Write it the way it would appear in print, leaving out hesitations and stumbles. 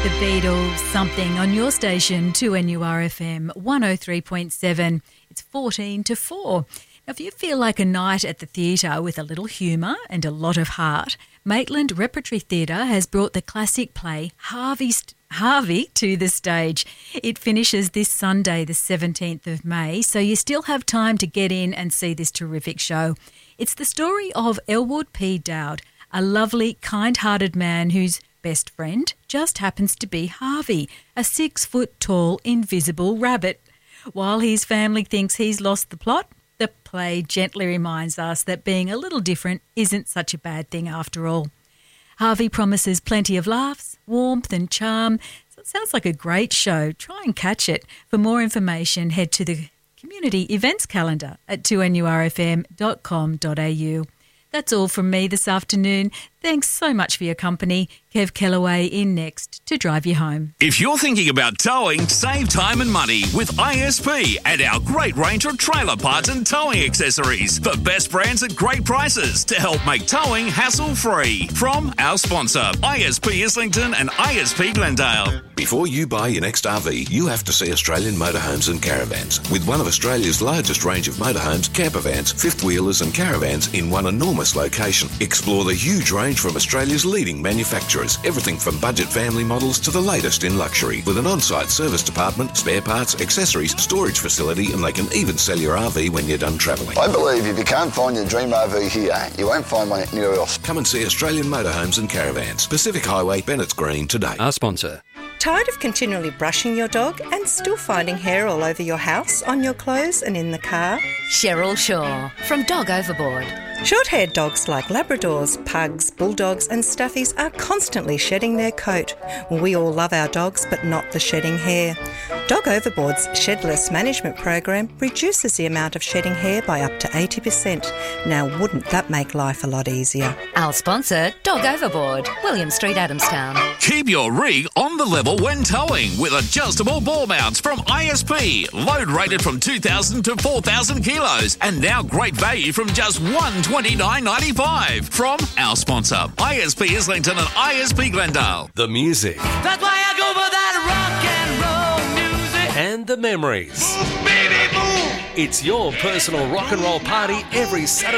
The Beatles, Something, on your station, 2NURFM 103.7. It's 14 to 4. Now, if you feel like a night at the theatre with a little humour and a lot of heart, Maitland Repertory Theatre has brought the classic play Harvey to the stage. It finishes this Sunday, the 17th of May, so you still have time to get in and see this terrific show. It's the story of Elwood P. Dowd, a lovely, kind-hearted man whose best friend just happens to be Harvey, a 6-foot-tall, invisible rabbit. While his family thinks he's lost the plot, the play gently reminds us that being a little different isn't such a bad thing after all. Harvey promises plenty of laughs, warmth and charm. So it sounds like a great show. Try and catch it. For more information, head to the community events calendar at 2nurfm.com.au. That's all from me this afternoon. Thanks so much for your company. Kev Kellaway in next to drive you home. If you're thinking about towing, save time and money with ISP and our great range of trailer parts and towing accessories. The best brands at great prices to help make towing hassle-free. From our sponsor, ISP Islington and ISP Glendale. Before you buy your next RV, you have to see Australian Motorhomes and Caravans. With one of Australia's largest range of motorhomes, campervans, fifth-wheelers and caravans in one enormous location. Explore the huge range from Australia's leading manufacturers. Everything from budget family models to the latest in luxury. With an on-site service department, spare parts, accessories, storage facility, and they can even sell your RV when you're done travelling. I believe if you can't find your dream RV here, you won't find one anywhere else. Come and see Australian Motorhomes and Caravans. Pacific Highway, Bennett's Green today. Our sponsor. Tired of continually brushing your dog and still finding hair all over your house, on your clothes and in the car? Cheryl Shaw from Dog Overboard. Short-haired dogs like Labradors, Pugs, Bulldogs and Stuffies are constantly shedding their coat. We all love our dogs, but not the shedding hair. Dog Overboard's Shedless Management Program reduces the amount of shedding hair by up to 80%. Now, wouldn't that make life a lot easier? Our sponsor, Dog Overboard, William Street, Adamstown. Keep your rig on the level when towing with adjustable ball mounts from ISP. Load rated from 2,000 to 4,000 kilos. And now great value from just $129.95. From our sponsor, ISP Islington and ISP Glendale. The music. That's why I go for that rock and roll music. And the memories. Move, baby, move. It's your personal rock and roll party every Saturday